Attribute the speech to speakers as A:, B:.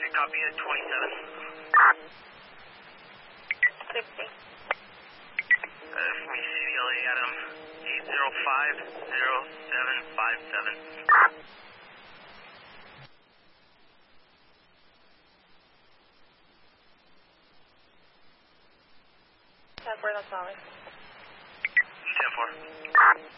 A: Copy at 27.
B: 50.
A: From CDLA Adam 8050757.
B: De acuerdo, suave.
A: 10-4.